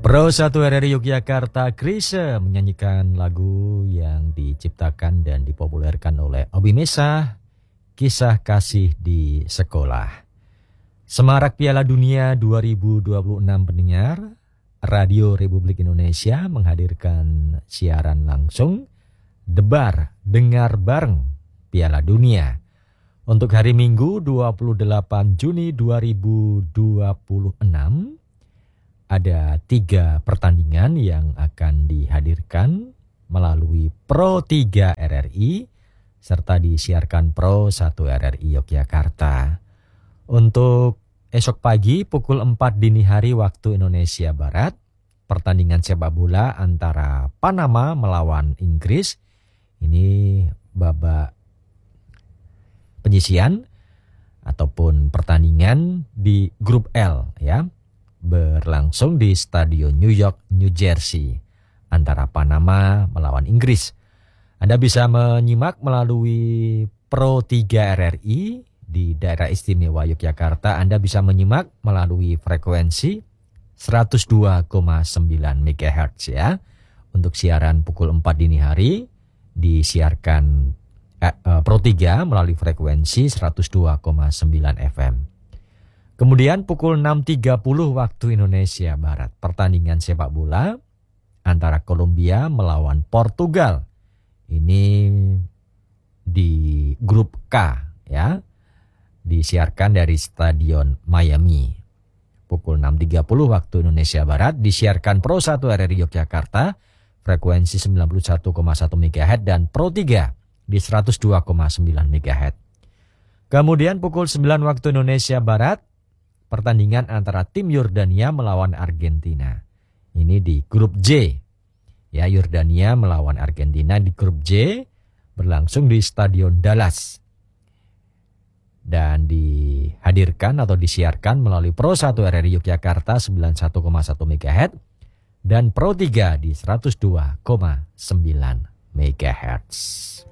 Pro 1 RRI Yogyakarta, Krisye menyanyikan lagu yang diciptakan dan dipopulerkan oleh Obi Mesa, Kisah Kasih di Sekolah. Semarak Piala Dunia 2026 pendengar, Radio Republik Indonesia menghadirkan siaran langsung Debar Dengar Bareng Piala Dunia. Untuk hari Minggu 28 Juni 2026, ada 3 pertandingan yang akan dihadirkan melalui Pro 3 RRI serta disiarkan Pro 1 RRI Yogyakarta. Untuk esok pagi pukul 4 dini hari waktu Indonesia Barat, pertandingan sepak bola antara Panama melawan Inggris. Ini babak penyisian ataupun pertandingan di grup L ya. Berlangsung di Stadion New York, New Jersey antara Panama melawan Inggris. Anda bisa menyimak melalui Pro 3 RRI di Daerah Istimewa Yogyakarta. Anda bisa menyimak melalui frekuensi 102,9 MHz ya. Untuk siaran pukul 4 dini hari disiarkan Pro 3 melalui frekuensi 102,9 FM. Kemudian pukul 6.30 waktu Indonesia Barat, pertandingan sepak bola antara Kolombia melawan Portugal. Ini di grup K ya, disiarkan dari Stadion Miami. Pukul 6.30 waktu Indonesia Barat, disiarkan Pro 1 RRI Yogyakarta, frekuensi 91,1 MHz dan Pro 3 di 102,9 MHz. Kemudian pukul 9 waktu Indonesia Barat, pertandingan antara tim Yordania melawan Argentina. Ini di grup J. Ya, Yordania melawan Argentina di grup J berlangsung di Stadion Dallas. Dan dihadirkan atau disiarkan melalui Pro 1 RRI Yogyakarta 91,1 MHz dan Pro 3 di 102,9 MHz.